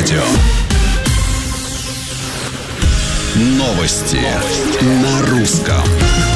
радио. Новости на русском.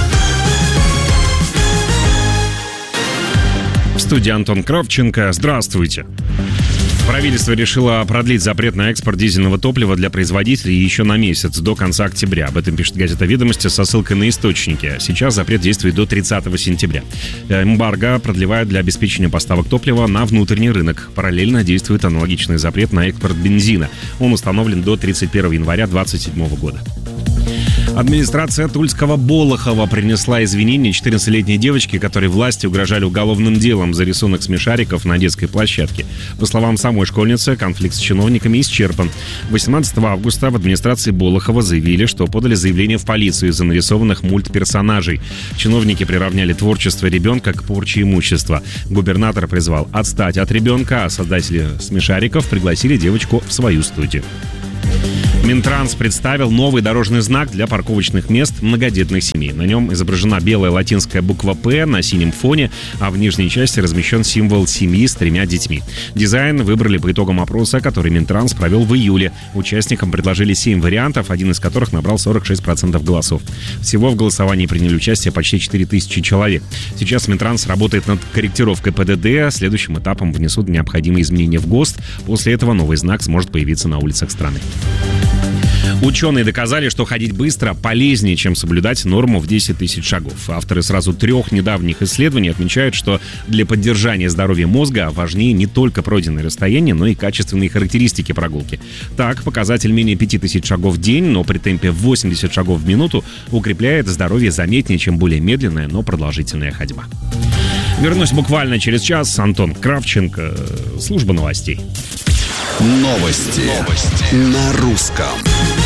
В студии Антон Кравченко. Здравствуйте. Правительство решило продлить запрет на экспорт дизельного топлива для производителей еще на месяц, до конца октября. Об этом пишет газета «Ведомости» со ссылкой на источники. Сейчас запрет действует до 30 сентября. Эмбарго продлевают для обеспечения поставок топлива на внутренний рынок. Параллельно действует аналогичный запрет на экспорт бензина. Он установлен до 31 января 2027 года. Администрация Тульского Болохова принесла извинения 14-летней девочке, которой власти угрожали уголовным делом за рисунок смешариков на детской площадке. По словам самой школьницы, конфликт с чиновниками исчерпан. 18 августа в администрации Болохова заявили, что подали заявление в полицию из-за нарисованных мультперсонажей. Чиновники приравняли творчество ребенка к порче имущества. Губернатор призвал отстать от ребенка, а создатели смешариков пригласили девочку в свою студию. Минтранс представил новый дорожный знак для парковочных мест многодетных семей. На нем изображена белая латинская буква «П» на синем фоне, а в нижней части размещен символ семьи с 3 детьми. Дизайн выбрали по итогам опроса, который Минтранс провел в июле. Участникам предложили 7 вариантов, один из которых набрал 46% голосов. Всего в голосовании приняли участие почти 4000 человек. Сейчас Минтранс работает над корректировкой ПДД. Следующим этапом внесут необходимые изменения в ГОСТ. После этого новый знак сможет появиться на улицах страны. Ученые доказали, что ходить быстро полезнее, чем соблюдать норму в 10 тысяч шагов. Авторы сразу 3 недавних исследований отмечают, что для поддержания здоровья мозга важнее не только пройденное расстояние, но и качественные характеристики прогулки. Так, показатель менее 5000 шагов в день, но при темпе 80 шагов в минуту укрепляет здоровье заметнее, чем более медленная, но продолжительная ходьба. Вернусь буквально через час. Антон Кравченко, служба новостей. Новости на русском.